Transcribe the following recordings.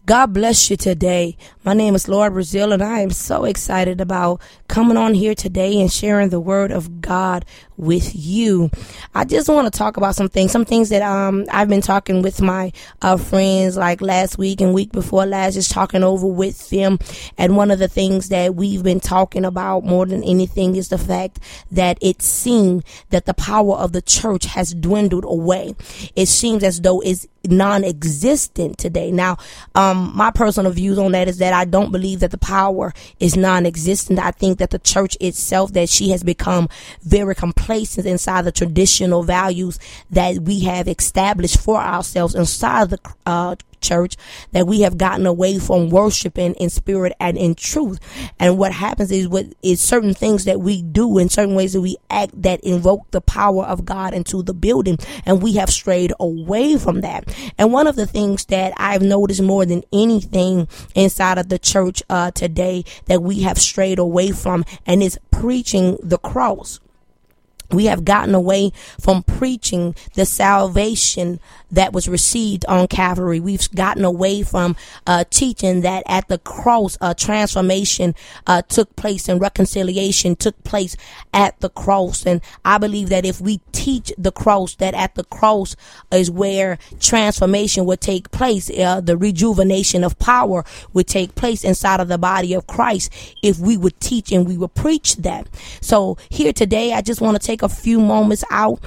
God bless you today. My name is Laura Brazil, and I am so excited about coming on here today and sharing the word of God with you. I just want to talk about some things that I've been talking with my friends like last week and week before last, just talking over with them. And one of the things that we've been talking about more than anything is the fact that it seems that the power of the church has dwindled away. It seems as though it's non-existent today. Now, my personal views on that is that I don't believe that the power is non-existent. I think that the church itself, that she has become very complacent inside the traditional values that we have established for ourselves inside the church, that we have gotten away from worshiping in spirit and in truth. And what happens is certain things that we do in certain ways that we act that invoke the power of God into the building, and we have strayed away from that. And one of the things that I've noticed more than anything inside of the church today that we have strayed away from, and is preaching the cross. We have gotten away from preaching the salvation that was received on Calvary. We've gotten away from teaching that at the cross, transformation took place and reconciliation took place at the cross. And I believe that if we teach the cross, that at the cross is where transformation would take place, the rejuvenation of power would take place inside of the body of Christ, if we would teach and we would preach that. So here today, I just want to take a few moments out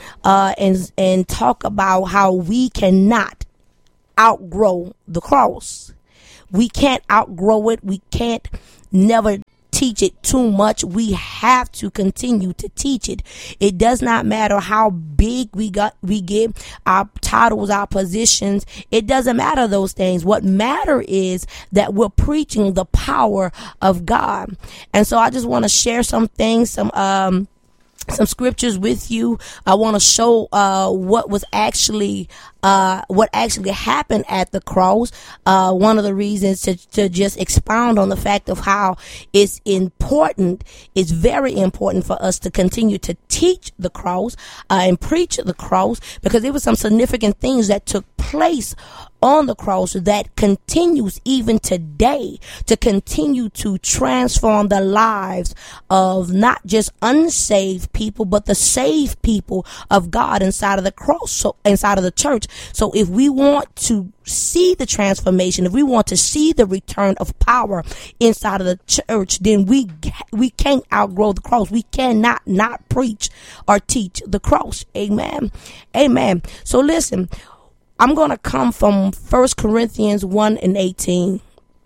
and talk about how we cannot outgrow the cross. We can't outgrow it. We can't never teach it too much. We have to continue to teach it. It does not matter how big we get, our titles, our positions. It doesn't matter those things. What matter is that we're preaching the power of God. And so I just want to share some things, some scriptures with you. I want to show what actually happened at the cross. One of the reasons to just expound on the fact of how it's very important for us to continue to teach the cross and preach the cross, because there were some significant things that took place on the cross that continues even today to continue to transform the lives of not just unsaved people, but the saved people of God inside of the cross, so inside of the church. So if we want to see the transformation, if we want to see the return of power inside of the church, then we can't outgrow the cross. We cannot not preach or teach the cross. Amen. Amen. So listen, I'm going to come from 1 Corinthians 1:18.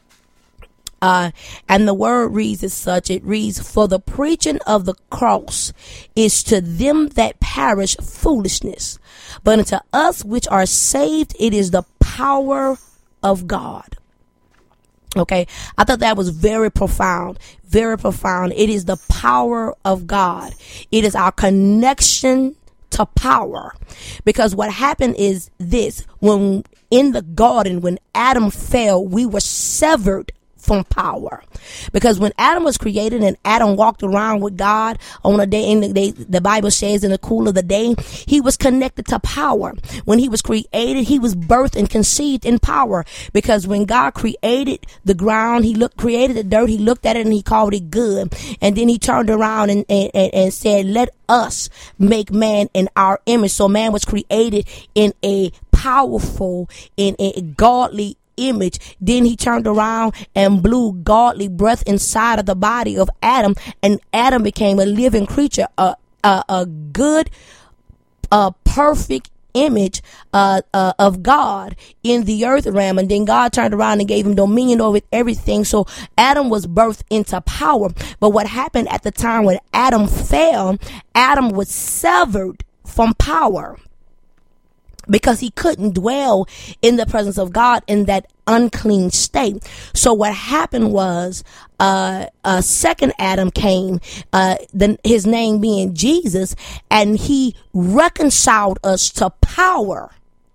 And the word reads as such. It reads, "For the preaching of the cross is to them that perish foolishness, but unto us which are saved, it is the power of God." Okay, I thought that was very profound, very profound. It is the power of God. It is our connection to power. Because what happened is this: when in the garden, when Adam fell, we were severed from power. Because when Adam was created and Adam walked around with God on a day, the Bible says in the cool of the day, he was connected to power. When he was created, he was birthed and conceived in power. Because when God created the ground, created the dirt, he looked at it and he called it good. And then he turned around and said, "Let us make man in our image." So man was created in a powerful, in a godly image. Then he turned around and blew godly breath inside of the body of Adam, and Adam became a living creature, a good, perfect image of God in the earth realm. And then God turned around and gave him dominion over everything. So Adam was birthed into power. But what happened at the time when Adam fell, Adam was severed from power, because he couldn't dwell in the presence of God in that unclean state. So what happened was, a second Adam came, his name being Jesus, and he reconciled us to power.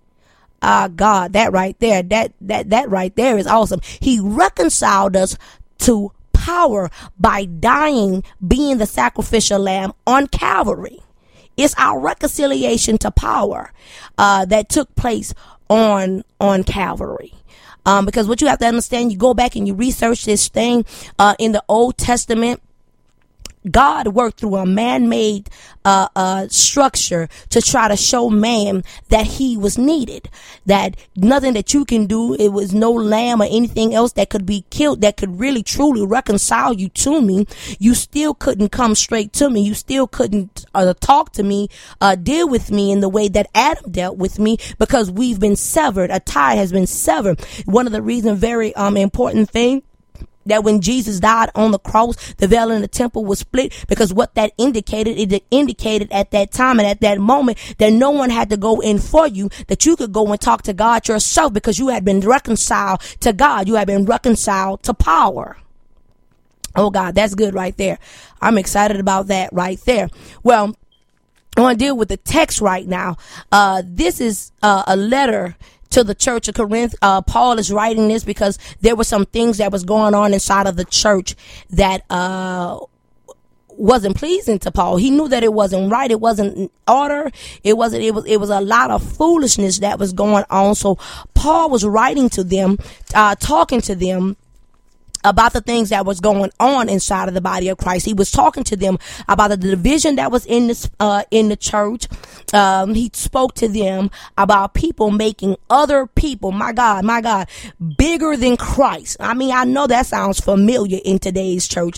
God, that right there, that right there is awesome. He reconciled us to power by dying, being the sacrificial lamb on Calvary. It's our reconciliation to power that took place on Calvary. Because what you have to understand, you go back and you research this thing in the Old Testament. God worked through a man-made structure to try to show man that he was needed, that nothing that you can do, it was no lamb or anything else that could be killed that could really truly reconcile you to me. You still couldn't come straight to me. You still couldn't talk to me, deal with me in the way that Adam dealt with me, because we've been severed. A tie has been severed. One of the reasons, very important thing, that when Jesus died on the cross, the veil in the temple was split, because what that indicated, it indicated at that time and at that moment that no one had to go in for you, that you could go and talk to God yourself, because you had been reconciled to God. You had been reconciled to power. Oh God, that's good right there. I'm excited about that right there. Well, I want to deal with the text right now. This is a letter to the church of Corinth. Paul is writing this because there were some things that was going on inside of the church that wasn't pleasing to Paul. He knew that it wasn't right. It wasn't in order. It was a lot of foolishness that was going on. So Paul was writing to them, talking to them about the things that was going on inside of the body of Christ. He was talking to them about the division that was in the church. He spoke to them about people making other people, my God, bigger than Christ. I mean, I know that sounds familiar in today's church.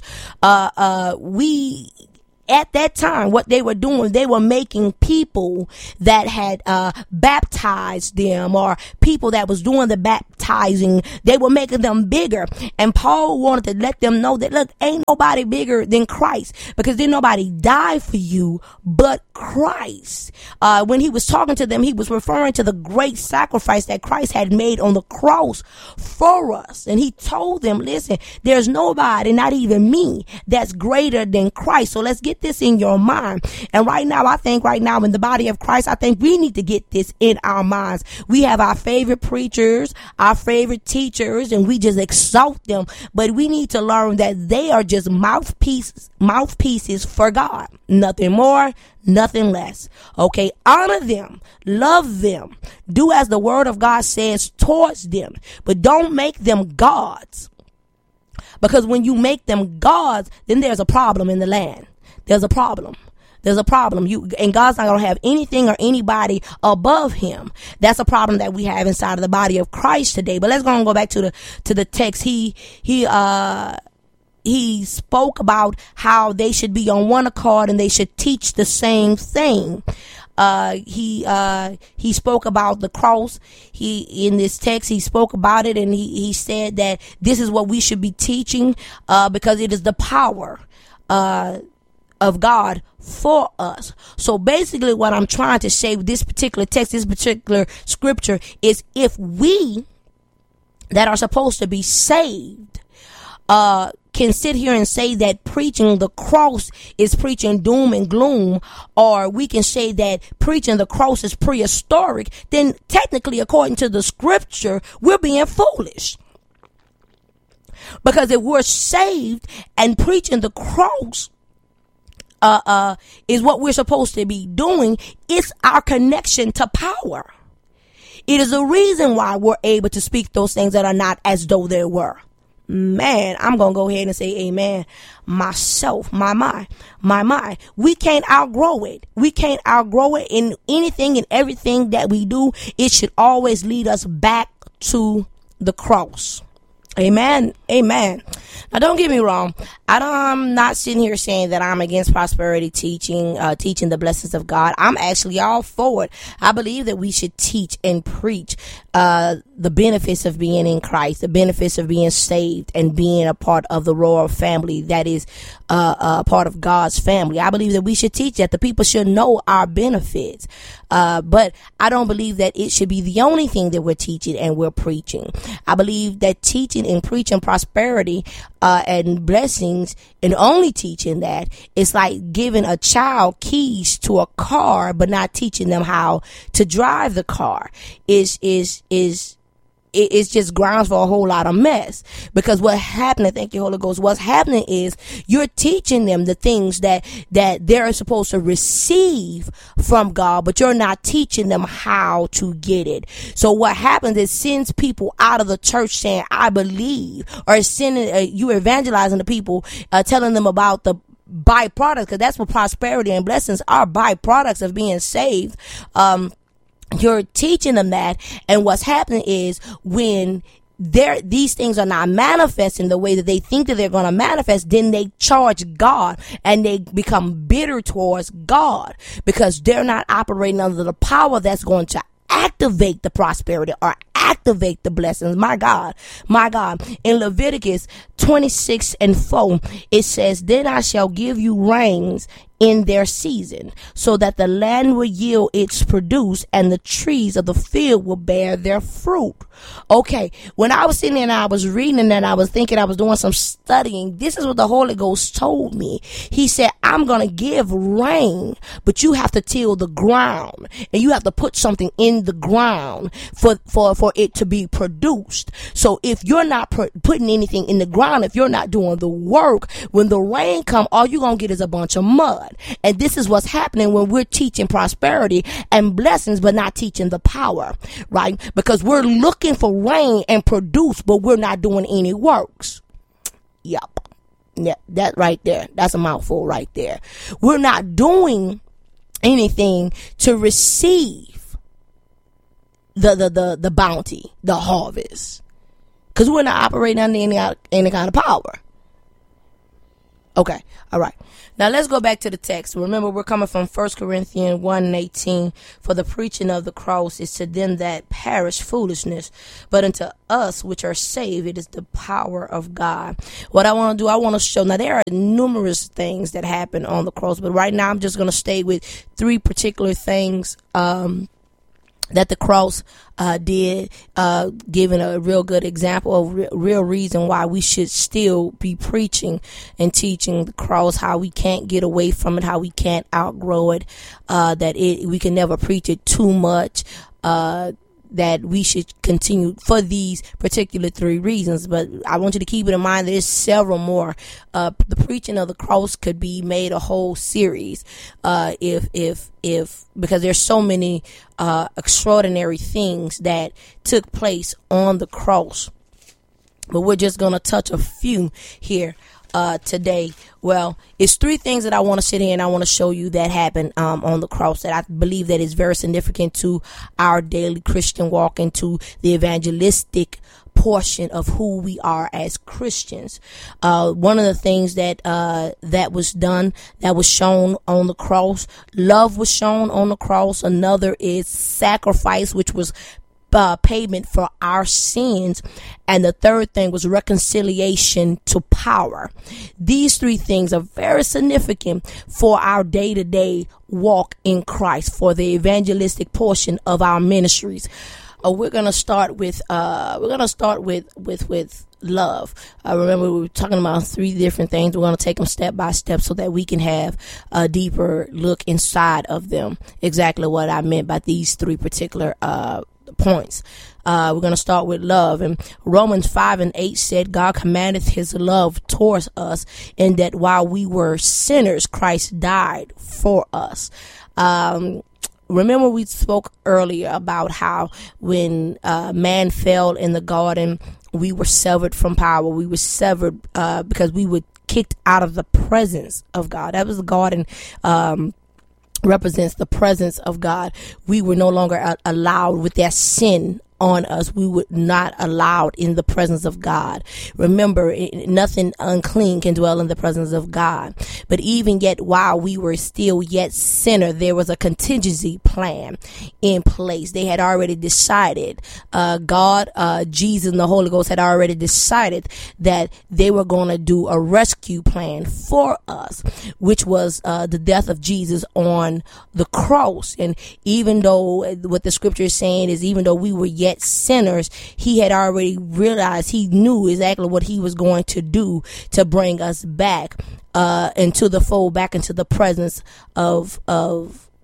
At that time, what they were doing, they were making people that had baptized them, or people that was doing the baptizing, they were making them bigger. And Paul wanted to let them know that, look, ain't nobody bigger than Christ, because didn't nobody die for you but Christ. When he was talking to them, he was referring to the great sacrifice that Christ had made on the cross for us. And he told them, listen, there's nobody, not even me, that's greater than Christ. So let's get this in your mind. And right now, I think right now in the body of Christ, I think we need to get this in our minds. We have our favorite preachers, our favorite teachers, and we just exalt them. But we need to learn that they are just mouthpieces for God. Nothing more, nothing less. Okay, honor them, love them, do as the word of God says towards them, but don't make them gods. Because when you make them gods, then there's a problem in the land. There's a problem. There's a problem. And God's not going to have anything or anybody above him. That's a problem that we have inside of the body of Christ today. But let's go back to the text. He spoke about how they should be on one accord and they should teach the same thing. He spoke about the cross. In this text, he spoke about it, and he said that this is what we should be teaching, because it is the power, of God for us. So basically what I'm trying to say with this particular text, this particular scripture, is if we that are supposed to be saved, can sit here and say that preaching the cross is preaching doom and gloom, or we can say that preaching the cross is prehistoric, then technically, according to the scripture, we're being foolish. Because if we're saved and preaching the cross is what we're supposed to be doing, it's our connection to power. It is the reason why we're able to speak those things that are not as though they were. Man, I'm going to go ahead and say amen myself. My. We can't outgrow it. We can't outgrow it in anything and everything that we do. It should always lead us back to the cross. Amen. Now, don't get me wrong. I'm not sitting here saying that I'm against prosperity teaching, teaching the blessings of God. I'm actually all for it. I believe that we should teach and preach the benefits of being in Christ, the benefits of being saved and being a part of the royal family that is a part of God's family. I believe that we should teach that. The people should know our benefits. But I don't believe that it should be the only thing that we're teaching and we're preaching. I believe that teaching and preaching prosperity and blessings and only teaching that, it's like giving a child keys to a car but not teaching them how to drive the car. Is it's just grounds for a whole lot of mess. Because what happened, thank you, Holy Ghost, what's happening is you're teaching them the things that they're supposed to receive from God, but you're not teaching them how to get it. So what happens is sends people out of the church saying, I believe, or sending you evangelizing the people, telling them about the byproducts, because that's what prosperity and blessings are, byproducts of being saved. You're teaching them that, and what's happening is when these things are not manifesting the way that they think that they're going to manifest, then they charge God and they become bitter towards God because they're not operating under the power that's going to activate the prosperity or activate the blessings. My God. In Leviticus 26:4, it says, then I shall give you rains in their season, so that the land will yield its produce and the trees of the field will bear their fruit. Okay, when I was sitting there and I was reading and I was thinking, I was doing some studying, this is what the Holy Ghost told me. He said, I'm going to give rain, but you have to till the ground and you have to put something in the ground for it to be produced. So if you're not putting anything in the ground, if you're not doing the work, when the rain come, all you're going to get is a bunch of mud. And this is what's happening when we're teaching prosperity and blessings, but not teaching the power, right? Because we're looking for rain and produce, but we're not doing any works. Yep. Yeah, that right there. That's a mouthful right there. We're not doing anything to receive the bounty, the harvest. Because we're not operating under any kind of power. Okay. All right. Now let's go back to the text. Remember, we're coming from 1 Corinthians 1:18. For the preaching of the cross is to them that perish foolishness, but unto us which are saved, it is the power of God. What I want to do, I want to show. Now there are numerous things that happen on the cross, but right now I'm just going to stay with three particular things that the cross did, giving a real good example of real reason why we should still be preaching and teaching the cross, how we can't get away from it, how we can't outgrow it, we can never preach it too much, that we should continue for these particular three reasons. But I want you to keep it in mind that there's several more. The preaching of the cross could be made a whole series, because there's so many extraordinary things that took place on the cross. But we're just going to touch a few here today. Well, it's three things that I want to sit here and I want to show you that happened on the cross that I believe that is very significant to our daily Christian walk and to the evangelistic portion of who we are as Christians. One of the things that was done, that was shown on the cross, love was shown on the cross. Another is sacrifice, which was payment for our sins. And the third thing was reconciliation to power. These three things are very significant for our day-to-day walk in Christ, for the evangelistic portion of our ministries. We're gonna start with love. Remember, we were talking about three different things. We're gonna take them step by step so that we can have a deeper look inside of them. Exactly what I meant by these three particular points. We're going to start with love. And Romans 5:8 said, God commandeth his love towards us, in that while we were sinners, Christ died for us. Remember, we spoke earlier about how when man fell in the garden, we were severed from power. We were severed because we were kicked out of the presence of God. That was the garden. Represents the presence of God. We were no longer allowed with that sin on us. We were not allowed in the presence of God. Remember, nothing unclean can dwell in the presence of God. But even yet, while we were still yet sinner, there was a contingency plan in place. They had already decided, God, Jesus, and the Holy Ghost had already decided that they were going to do a rescue plan for us, which was the death of Jesus on the cross. And even though what the scripture is saying is, even though we were yet sinners, he had already realized, he knew exactly what he was going to do to bring us back into the fold, back into the presence of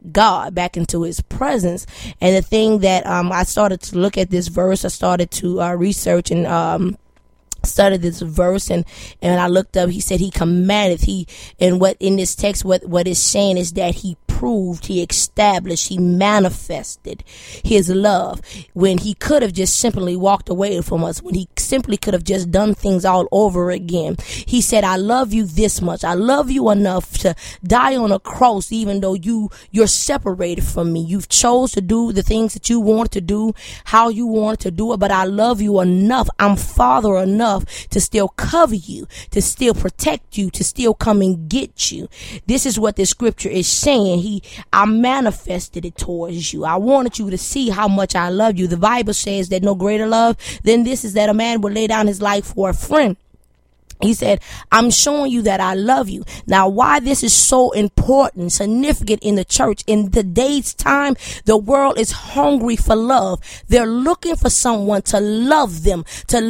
God, back into his presence. And the thing that I started to look at this verse, I started to research and studied this verse, and I looked up, he said he commanded, and what in this text, what it's saying is that he proved, he established, he manifested his love when he could have just simply walked away from us, when he simply could have just done things all over again. He said, I love you this much. I love you enough to die on a cross, even though you're separated from me. You've chose to do the things that you want to do, how you want to do it, but I love you enough. I'm Father enough to still cover you, to still protect you, to still come and get you. This is what this scripture is saying. I manifested it towards you. I wanted you to see how much I love you. The Bible says that no greater love than this is that a man would lay down his life for a friend. He said, I'm showing you that I love you. Now, why this is so important, significant in the church, in today's time, the world is hungry for love. They're looking for someone to love them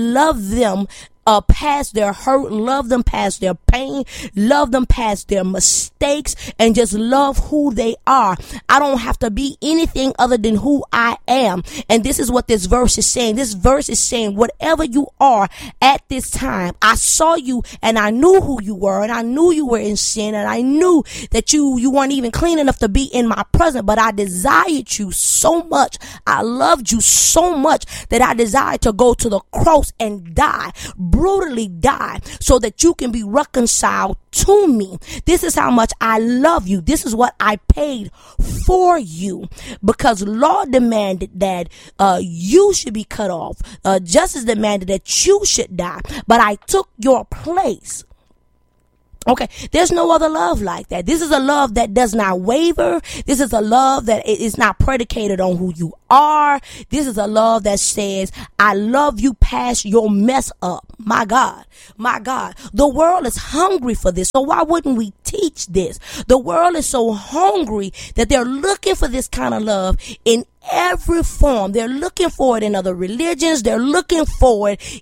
past their hurt, love them past their pain, love them past their mistakes, and just love who they are. I don't have to be anything other than who I am. And this is what this verse is saying. This verse is saying, whatever you are at this time, I saw you and I knew who you were, and I knew you were in sin, and I knew that you weren't even clean enough to be in my presence, but I desired you so much. I loved you so much that I desired to go to the cross and die, brutally die, so that you can be reconciled to me. This is how much I love you. This is what I paid for you, because law demanded that you should be cut off. Justice demanded that you should die, but I took your place. Okay, there's no other love like that. This is a love that does not waver. This is a love that is not predicated on who you are. This is a love that says, I love you past your mess up. My God, my God. The world is hungry for this. So why wouldn't we teach this? The world is so hungry that they're looking for this kind of love in every form. They're looking for it in other religions. They're looking for it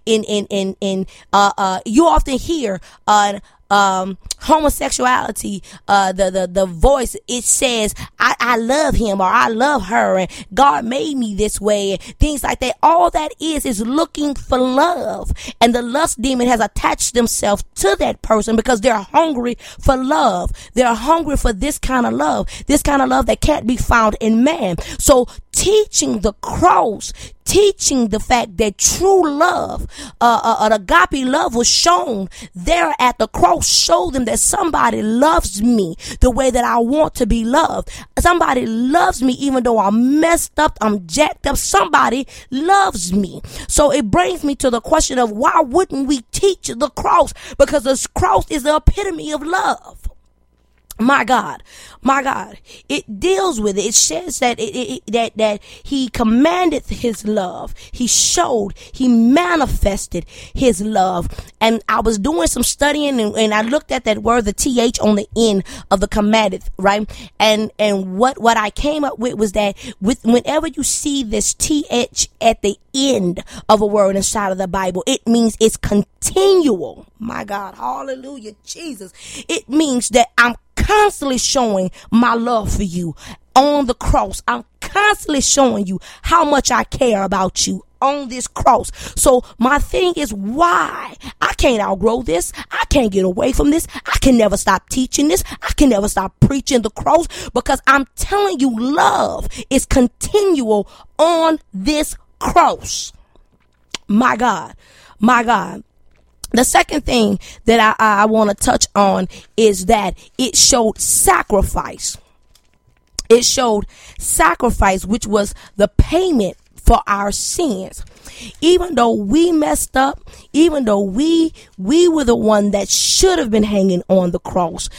you often hear, homosexuality, the voice, it says, I love him or I love her and God made me this way and things like that. All that is looking for love. And the lust demon has attached themselves to that person because they're hungry for love. They're hungry for this kind of love that can't be found in man. So teaching the cross, teaching the fact that true love, an agape love was shown there at the cross, showed them that somebody loves me the way that I want to be loved. Somebody loves me even though I'm messed up, I'm jacked up. Somebody loves me. So it brings me to the question of why wouldn't we teach the cross? Because the cross is the epitome of love. My God, it deals with it. It says that that he commanded his love. He showed, he manifested his love. And I was doing some studying and I looked at that word, the TH on the end of the commanded, right? And what I came up with was that whenever you see this TH at the end of a word inside of the Bible, it means it's continual. My God, hallelujah, Jesus. It means that I'm constantly showing my love for you on the cross. I'm constantly showing you how much I care about you on this cross. So my thing is, why? I can't outgrow this. I can't get away from this. I can never stop teaching this. I can never stop preaching the cross, because I'm telling you, love is continual on this cross. My God, my God. The second thing that I want to touch on is that it showed sacrifice. It showed sacrifice, which was the payment for our sins. Even though we messed up, even though we were the one that should have been hanging on the cross,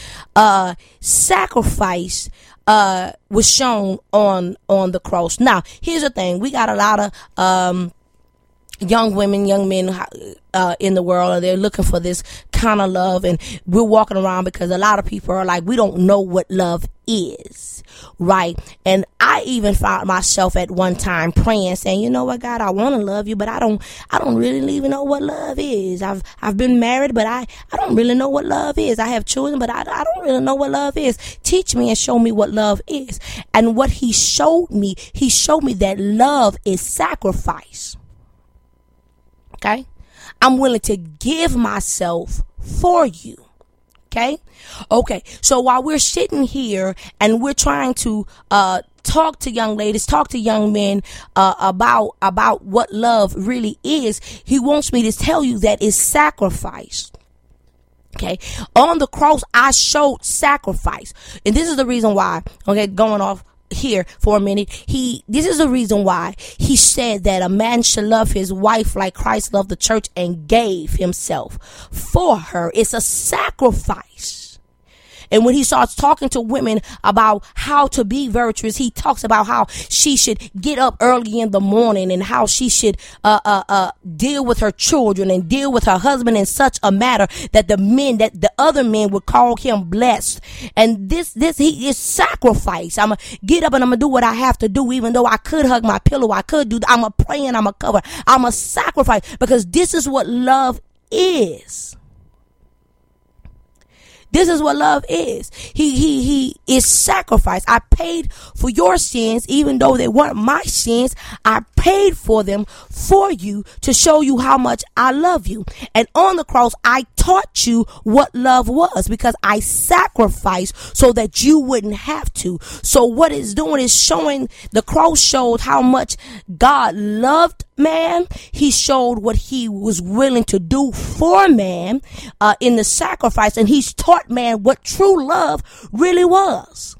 sacrifice was shown on the cross. Now, here's the thing. We got a lot of young women, young men in the world, and they're looking for this kind of love, and we're walking around because a lot of people are like, we don't know what love is, right? And I even found myself at one time praying, saying, you know what, God, I want to love you, but I don't really even know what love is. I've been married, but I don't really know what love is. I have children, but I don't really know what love is. Teach me and show me what love is. And what he showed me that love is sacrifice. Okay? I'm willing to give myself for you. Okay. So while we're sitting here and we're trying to talk to young ladies, talk to young men about what love really is, he wants me to tell you that it's sacrifice. Okay. On the cross, I showed sacrifice. And this is the reason why, okay, going off here for a minute, this is the reason why he said that a man should love his wife like Christ loved the church and gave himself for her. It's a sacrifice. And when he starts talking to women about how to be virtuous, he talks about how she should get up early in the morning and how she should deal with her children and deal with her husband in such a manner that the other men would call him blessed. And this he is sacrifice. I'm gonna get up and I'm gonna do what I have to do, even though I could hug my pillow, I'm gonna pray and I'm gonna cover, I'm gonna sacrifice, because this is what love is. This is what love is. He is sacrifice. I paid for your sins, even though they weren't my sins. I paid for them for you to show you how much I love you. And on the cross, I taught you what love was, because I sacrificed so that you wouldn't have to. So what it's doing is showing, the cross showed how much God loved man. He showed what he was willing to do for man in the sacrifice, and he's taught man what true love really was.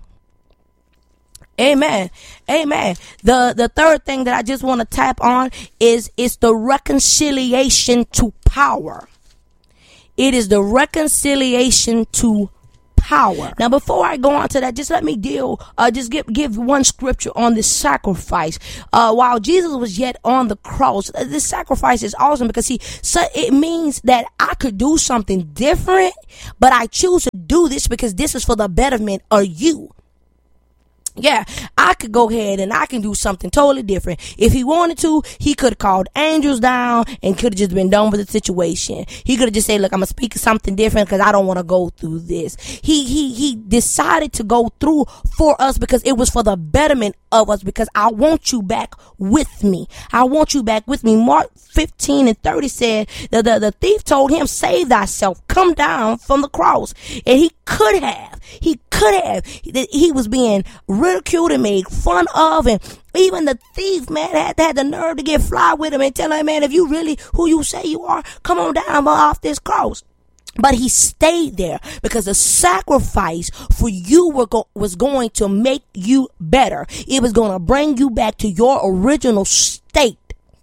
Amen. Amen. The third thing that I just want to tap on is the reconciliation to power. It is the reconciliation to power. Now, before I go on to that, just let me give one scripture on this sacrifice. While Jesus was yet on the cross, this sacrifice is awesome because it means that I could do something different, but I choose to do this because this is for the betterment of you. Yeah, I could go ahead and I can do something totally different. If he wanted to, he could have called angels down and could have just been done with the situation. He could have just said, look, I'm going to speak something different because I don't want to go through this. He decided to go through for us because it was for the betterment of us, because I want you back with me. I want you back with me. Mark 15:30 said that the thief told him, save thyself, come down from the cross. And he could have. He was being ridiculed and made fun of, and even the thief, man, had the nerve to get fly with him and tell him, man, if you really who you say you are, come on down off this cross. But he stayed there because the sacrifice for you was going to make you better. It was going to bring you back to your original state.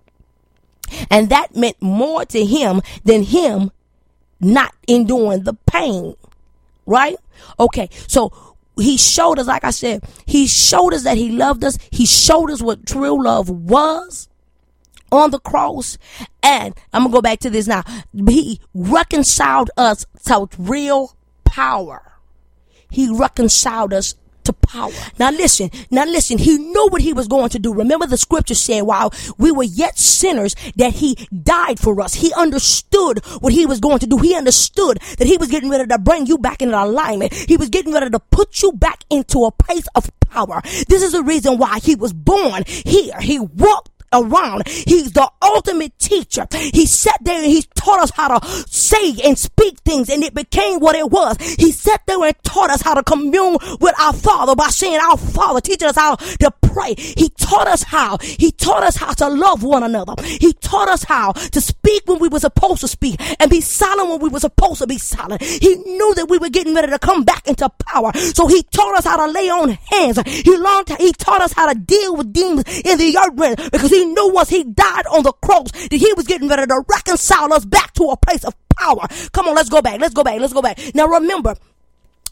And that meant more to him than him not enduring the pain. Right? Okay, so he showed us, like I said, he showed us that he loved us. He showed us what true love was on the cross. And I'm going to go back to this now. He reconciled us to real power. He reconciled us to power. Now listen, he knew what he was going to do. Remember the scripture said, while we were yet sinners, that he died for us. He understood what he was going to do. He understood that he was getting ready to bring you back into alignment. He was getting ready to put you back into a place of power. This is the reason why he was born here. He walked around. He's the ultimate teacher. He sat there and he taught us how to say and speak things, and it became what it was. He sat there and taught us how to commune with our Father by saying our Father, teaching us how to pray. He taught us how to love one another. He taught us how to speak when we were supposed to speak and be silent when we were supposed to be silent. He knew that we were getting ready to come back into power, so he taught us how to lay on hands. He taught us how to deal with demons in the earth realm, because he knew once he died on the cross that he was getting ready to reconcile us back to a place of power. Come on, let's go back. Now remember,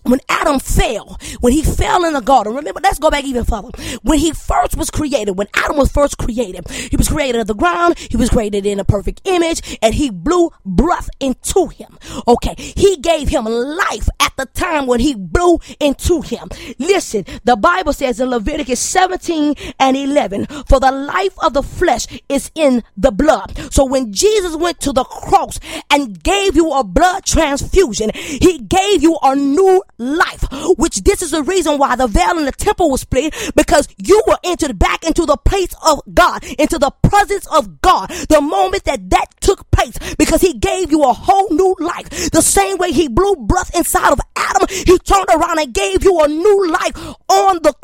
when Adam fell, when he fell in the garden, remember, let's go back even further. When he first was created, when Adam was first created, he was created of the ground, he was created in a perfect image, and he blew breath into him. Okay, he gave him life at the time when he blew into him. Listen, the Bible says in Leviticus 17:11, for the life of the flesh is in the blood. So when Jesus went to the cross and gave you a blood transfusion, he gave you a new life, which this is the reason why the veil in the temple was split, because you were entered back into the place of God, into the presence of God, the moment that took place, because he gave you a whole new life. The same way he blew breath inside of Adam, he turned around and gave you a new life on the